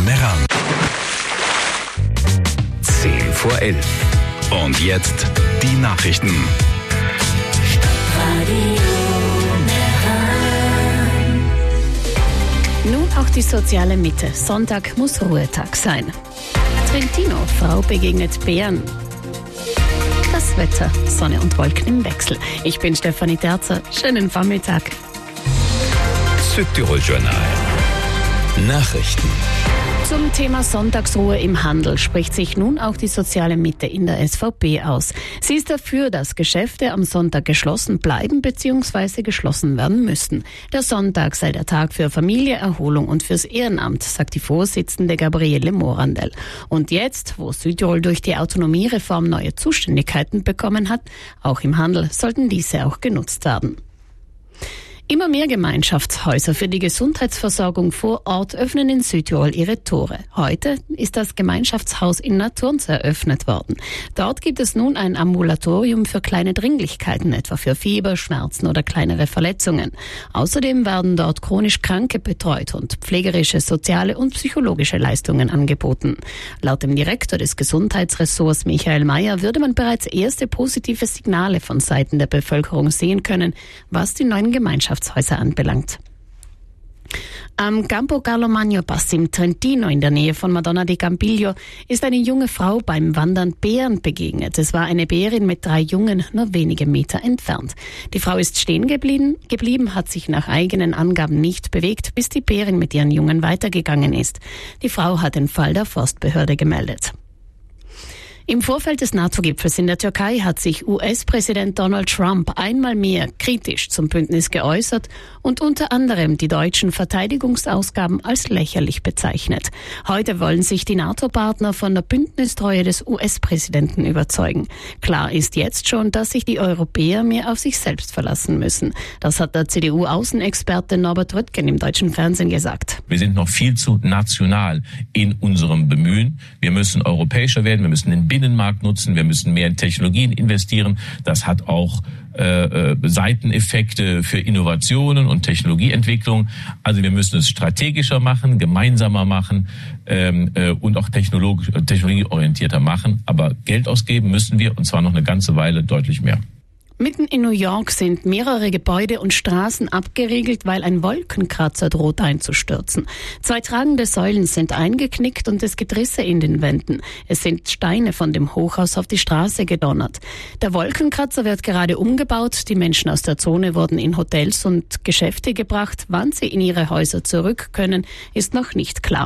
Meran. 10 vor 11. Und jetzt die Nachrichten. Nun auch die soziale Mitte. Sonntag muss Ruhetag sein. Trentino, Frau begegnet Bären. Das Wetter, Sonne und Wolken im Wechsel. Ich bin Stefanie Terzer. Schönen Vormittag. Südtirol Journal. Nachrichten. Zum Thema Sonntagsruhe im Handel spricht sich nun auch die soziale Mitte in der SVP aus. Sie ist dafür, dass Geschäfte am Sonntag geschlossen bleiben bzw. geschlossen werden müssen. Der Sonntag sei der Tag für Familie, Erholung und fürs Ehrenamt, sagt die Vorsitzende Gabriele Morandell. Und jetzt, wo Südtirol durch die Autonomiereform neue Zuständigkeiten bekommen hat, auch im Handel sollten diese auch genutzt werden. Immer mehr Gemeinschaftshäuser für die Gesundheitsversorgung vor Ort öffnen in Südtirol ihre Tore. Heute ist das Gemeinschaftshaus in Naturns eröffnet worden. Dort gibt es nun ein Ambulatorium für kleine Dringlichkeiten, etwa für Fieber, Schmerzen oder kleinere Verletzungen. Außerdem werden dort chronisch Kranke betreut und pflegerische, soziale und psychologische Leistungen angeboten. Laut dem Direktor des Gesundheitsressorts Michael Mayer würde man bereits erste positive Signale von Seiten der Bevölkerung sehen können, was die neuen Gemeinschaftshäuser anbelangt. Am Campo Carlo Magno Pass im Trentino in der Nähe von Madonna di Campiglio ist eine junge Frau beim Wandern Bären begegnet. Es war eine Bärin mit 3 Jungen, nur wenige Meter entfernt. Die Frau ist stehen geblieben, hat sich nach eigenen Angaben nicht bewegt, bis die Bärin mit ihren Jungen weitergegangen ist. Die Frau hat den Fall der Forstbehörde gemeldet. Im Vorfeld des NATO-Gipfels in der Türkei hat sich US-Präsident Donald Trump einmal mehr kritisch zum Bündnis geäußert und unter anderem die deutschen Verteidigungsausgaben als lächerlich bezeichnet. Heute wollen sich die NATO-Partner von der Bündnistreue des US-Präsidenten überzeugen. Klar ist jetzt schon, dass sich die Europäer mehr auf sich selbst verlassen müssen. Das hat der CDU-Außenexperte Norbert Röttgen im deutschen Fernsehen gesagt. Wir sind noch viel zu national in unserem Bemühen. Wir müssen europäischer werden, wir müssen den Binnenmarkt nutzen, wir müssen mehr in Technologien investieren. Das hat auch Seiteneffekte für Innovationen und Technologieentwicklung. Also wir müssen es strategischer machen, gemeinsamer machen und auch technologieorientierter machen. Aber Geld ausgeben müssen wir, und zwar noch eine ganze Weile deutlich mehr. Mitten in New York sind mehrere Gebäude und Straßen abgeriegelt, weil ein Wolkenkratzer droht einzustürzen. 2 tragende Säulen sind eingeknickt und es gibt Risse in den Wänden. Es sind Steine von dem Hochhaus auf die Straße gedonnert. Der Wolkenkratzer wird gerade umgebaut. Die Menschen aus der Zone wurden in Hotels und Geschäfte gebracht. Wann sie in ihre Häuser zurück können, ist noch nicht klar.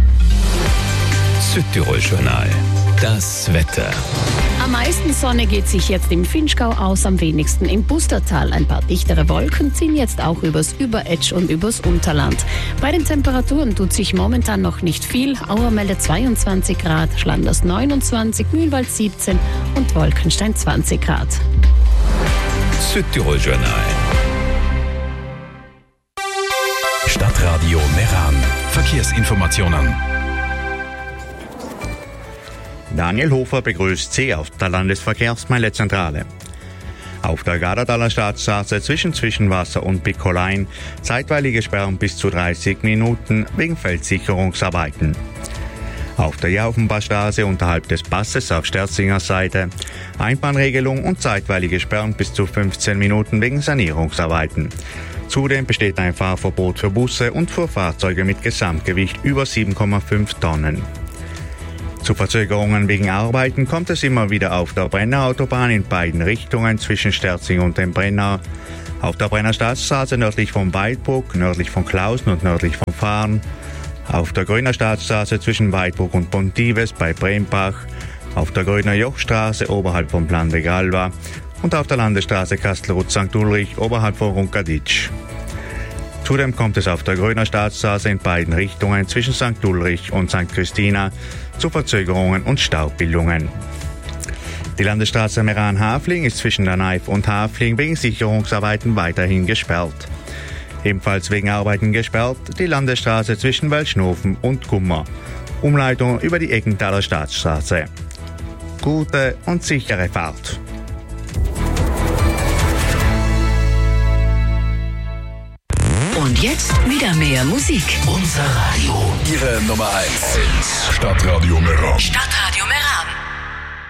Südtirol Journal. Das Wetter. Am meisten Sonne geht sich jetzt im Vinschgau aus, am wenigsten im Bustertal. Ein paar dichtere Wolken ziehen jetzt auch übers Überetsch und übers Unterland. Bei den Temperaturen tut sich momentan noch nicht viel. Auer meldet 22 Grad, Schlanders 29, Mühlwald 17 und Wolkenstein 20 Grad. Südtirol Journal. Stadtradio Meran. Verkehrsinformationen. Daniel Hofer begrüßt Sie auf der Landesverkehrsmeilezentrale. Auf der Gardaler Staatsstraße zwischen Zwischenwasser und Piccolein zeitweilige Sperren bis zu 30 Minuten wegen Feldsicherungsarbeiten. Auf der Jaufenbachstraße unterhalb des Passes auf Sterzinger Seite Einbahnregelung und zeitweilige Sperren bis zu 15 Minuten wegen Sanierungsarbeiten. Zudem besteht ein Fahrverbot für Busse und für Fahrzeuge mit Gesamtgewicht über 7,5 Tonnen. Zu Verzögerungen wegen Arbeiten kommt es immer wieder auf der Brennerautobahn in beiden Richtungen zwischen Sterzing und dem Brenner, auf der Brenner Staatsstraße nördlich von Weidbruck, nördlich von Klausen und nördlich von Fahren, auf der Grüner Staatsstraße zwischen Weidbruck und Pontives bei Brembach, auf der Grüner Jochstraße oberhalb von Plan de Galva und auf der Landesstraße Kastelruth-St. Ulrich oberhalb von Runkaditsch. Zudem kommt es auf der Grüner Staatsstraße in beiden Richtungen zwischen St. Ulrich und St. Christina zu Verzögerungen und Staubildungen. Die Landesstraße Meran-Hafling ist zwischen der Naif und Hafling wegen Sicherungsarbeiten weiterhin gesperrt. Ebenfalls wegen Arbeiten gesperrt die Landesstraße zwischen Welschnofen und Gummer. Umleitung über die Eckenthaler Staatsstraße. Gute und sichere Fahrt. Und Jetzt wieder mehr Musik. Unser Radio. Ihre Nummer 1. Stadtradio Meran.